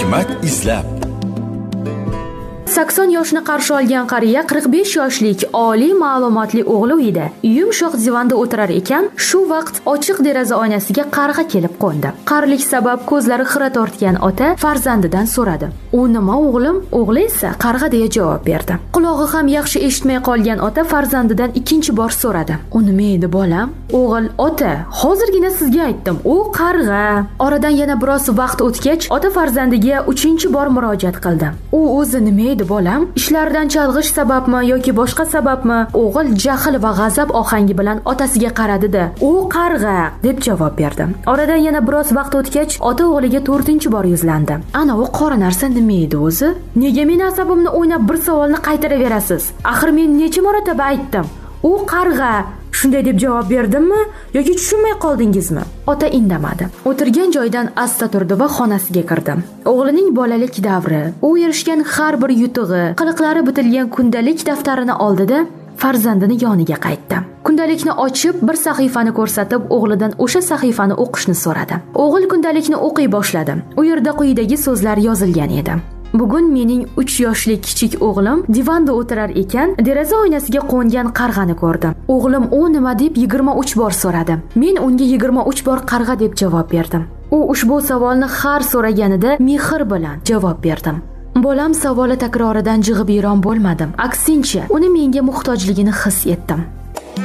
hikmat izlab. 80 yoshni qarshi olgan qariya 45 yoshlik oliy ma'lumotli o'g'li uyida yumshoq divanda o'tirar ekan, shu vaqt ochiq deraza oynasiga qarg'a kelib qo'ndi. Qarilik sabab ko'zlari xira tortgan ota farzandidan so'radi. "U nima o'g'lim?" O'g'li esa qarg'a deya javob berdi. Qulog'i ham yaxshi eshitmay qolgan ota farzandidan ikkinchi bor so'radi. "U nima edi bolam?" O'g'il: "Ota, hozirgina sizga aytdim, u qarg'a." Oradan yana biroz vaqt o'tgach, ota farzandiga 3-chi bor murojaat qildi. "U o'zi nima edi bolam? Ishlardan chalg'ish sababmi yoki boshqa sababmi?" O'g'il jahl va g'azab ohangi bilan otasiga qaradi-da, "U qarg'a" deb javob berdi. Oradan yana biroz vaqt o'tgach, ota o'g'liga 4-chi bor yuzlandi. "Ana u qora narsa nima edi o'zi? Nega meni asabimni o'ynab bir savolni qaytaraverasiz? Axir men necha marotaba aytdim? U qarg'a. Shunday deb javob berdimmi yoki tushunmay qoldingizmi?" Ota indamadi. O'tirgan joyidan asta turdi va xonasiga kirdi. O'g'lining bolalik davri, u erishgan har bir yutug'i, qiliqlari bitilgan kundalik daftarini oldida farzandini yoniga qaytdi. Kundalikni ochib, bir sahifani ko'rsatib, o'g'lidan o'sha sahifani o'qishni so'radi. O'g'il kundalikni o'qiy boshladi. U yerda quyidagi so'zlar yozilgan edi. "Bugun mening 3 yoshli kichik o'g'lim divanda o'tirar ekan, deraza oynasiga qo'ngan qarg'ani ko'rdi. O'g'lim 'U nima?' deb 23 bor so'radi. Men unga 23 bor qarg'a deb javob berdim. U ushbu savolni har so'raganida mehr bilan javob berdim. Bolam savoli takroridan jig'ibiyron bo'lmadim. Aksincha, uni menga muhtojligini his etdim.